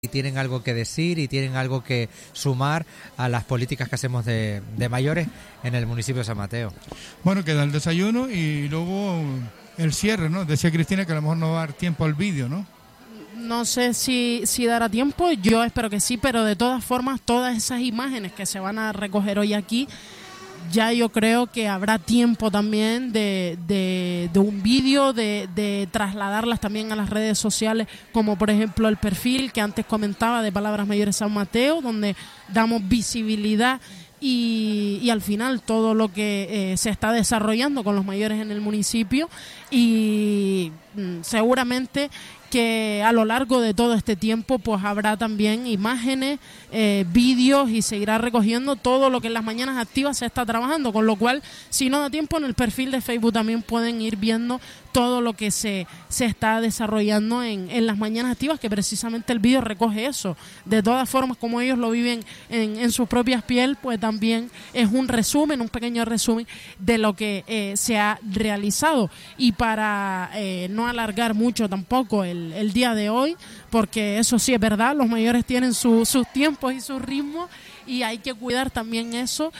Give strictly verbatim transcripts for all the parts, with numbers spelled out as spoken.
y tienen algo que decir y tienen algo que sumar a las políticas que hacemos de, de mayores en el municipio de San Mateo. Bueno, queda el desayuno y luego el cierre, ¿no? Decía Cristina que a lo mejor no va a dar tiempo al vídeo, ¿no? No sé si, si dará tiempo, yo espero que sí, pero de todas formas todas esas imágenes que se van a recoger hoy aquí, ya yo creo que habrá tiempo también de, de, de un vídeo, de, de trasladarlas también a las redes sociales, como por ejemplo el perfil que antes comentaba de Palabras Mayores San Mateo, donde damos visibilidad y, y al final todo lo que eh, se está desarrollando con los mayores en el municipio, y mm, seguramente que a lo largo de todo este tiempo pues habrá también imágenes, eh, vídeos, y seguirá recogiendo todo lo que en las mañanas activas se está trabajando, con lo cual si no da tiempo en el perfil de Facebook también pueden ir viendo todo lo que se, se está desarrollando en, en las mañanas activas, que precisamente el vídeo recoge eso. De todas formas, como ellos lo viven en, en sus propias piel, pues también es un resumen, un pequeño resumen de lo que eh, se ha realizado. Y para eh, no alargar mucho tampoco el el día de hoy, porque eso sí es verdad, los mayores tienen su, sus tiempos y sus ritmos y hay que cuidar también eso,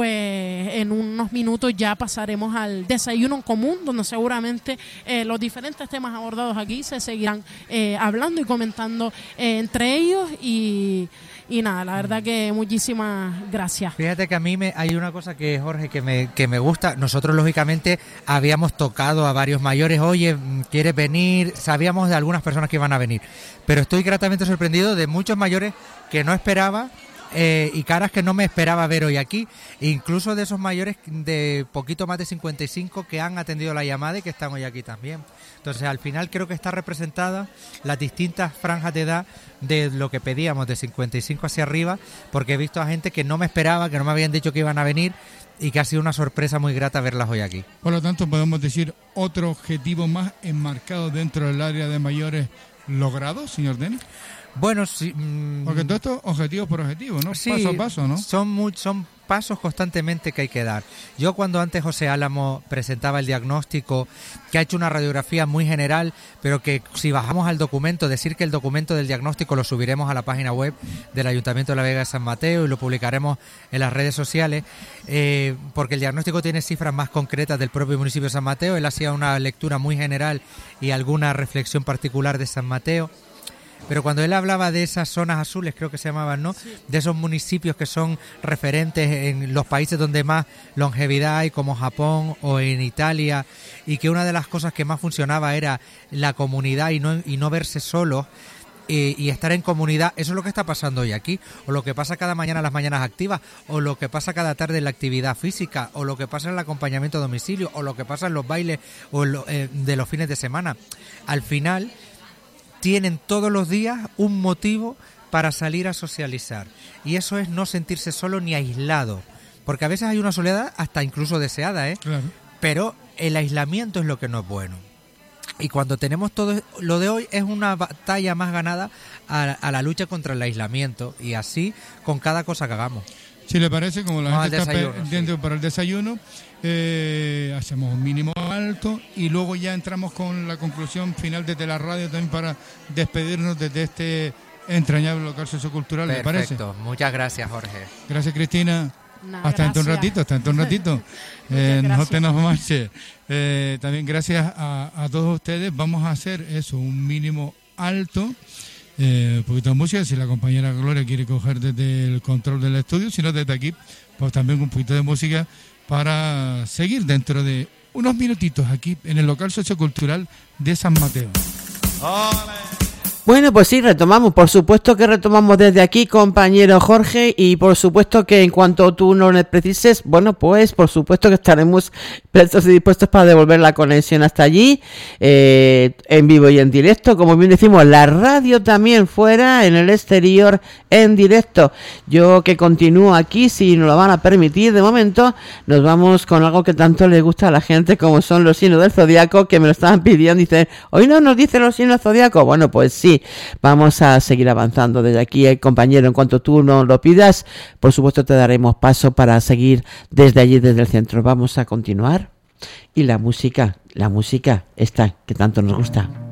pues en unos minutos ya pasaremos al desayuno en común, donde seguramente eh, los diferentes temas abordados aquí se seguirán eh, hablando y comentando eh, entre ellos y Y nada, la verdad que muchísimas gracias. Fíjate que a mí me, hay una cosa que, Jorge, que me, que me gusta. Nosotros, lógicamente, habíamos tocado a varios mayores. Oye, ¿quieres venir? Sabíamos de algunas personas que iban a venir. Pero estoy gratamente sorprendido de muchos mayores que no esperaba eh, y caras que no me esperaba ver hoy aquí. Incluso de esos mayores de poquito más de cincuenta y cinco que han atendido la llamada y que están hoy aquí también. Entonces, al final creo que está representada las distintas franjas de edad de lo que pedíamos, de cincuenta y cinco hacia arriba, porque he visto a gente que no me esperaba, que no me habían dicho que iban a venir y que ha sido una sorpresa muy grata verlas hoy aquí. Por lo tanto, podemos decir otro objetivo más enmarcado dentro del área de mayores logrado, señor Denis. Bueno, sí. Mmm, porque todo esto objetivo por objetivo, ¿no? Sí, paso a paso, ¿no? Son, muy, son pasos constantemente que hay que dar. Yo cuando antes José Álamo presentaba el diagnóstico, que ha hecho una radiografía muy general, pero que si bajamos al documento, decir que el documento del diagnóstico lo subiremos a la página web del Ayuntamiento de la Vega de San Mateo y lo publicaremos en las redes sociales, eh, porque el diagnóstico tiene cifras más concretas del propio municipio de San Mateo. Él hacía una lectura muy general y alguna reflexión particular de San Mateo. Pero cuando él hablaba de esas zonas azules, creo que se llamaban, ¿no? Sí. De esos municipios que son referentes en los países donde más longevidad hay, como Japón o en Italia, y que una de las cosas que más funcionaba era la comunidad y no, y no verse solos y, y estar en comunidad. Eso es lo que está pasando hoy aquí, o lo que pasa cada mañana en las mañanas activas, o lo que pasa cada tarde en la actividad física, o lo que pasa en el acompañamiento a domicilio, o lo que pasa en los bailes o en lo, eh, de los fines de semana. Al final tienen todos los días un motivo para salir a socializar. Y eso es no sentirse solo ni aislado. Porque a veces hay una soledad hasta incluso deseada, ¿eh? Claro. Pero el aislamiento es lo que no es bueno. Y cuando tenemos todo lo de hoy es una batalla más ganada a, a la lucha contra el aislamiento. Y así con cada cosa que hagamos. Si le parece, como la no, gente está desayuno, pendiente sí. para el desayuno, eh, hacemos un mínimo alto y luego ya entramos con la conclusión final desde la radio también para despedirnos desde este entrañable local sociocultural. Perfecto. ¿Le parece? Muchas gracias, Jorge. Gracias, Cristina. Nah, hasta dentro un ratito, hasta dentro un ratito. eh, no te nos marches. Eh, también gracias a, a todos ustedes. Vamos a hacer eso, un mínimo alto. Eh, un poquito de música, si la compañera Gloria quiere coger desde el control del estudio, si no desde aquí, pues también un poquito de música para seguir dentro de unos minutitos aquí en el local sociocultural de San Mateo. ¡Olé! Bueno, pues sí, retomamos, por supuesto que retomamos desde aquí, compañero Jorge, y por supuesto que en cuanto tú no nos precises, bueno, pues por supuesto que estaremos prestos y dispuestos para devolver la conexión hasta allí, eh, en vivo y en directo, como bien decimos, la radio también fuera, en el exterior, en directo. Yo que continúo aquí, si nos lo van a permitir, de momento, nos vamos con algo que tanto le gusta a la gente, como son los signos del zodiaco, que me lo estaban pidiendo, dicen, hoy no nos dicen los signos del zodiaco. Bueno, pues sí. Vamos a seguir avanzando desde aquí, eh, compañero, en cuanto tú nos lo pidas, por supuesto te daremos paso para seguir desde allí, desde el centro. Vamos a continuar y la música, la música esta que tanto nos gusta.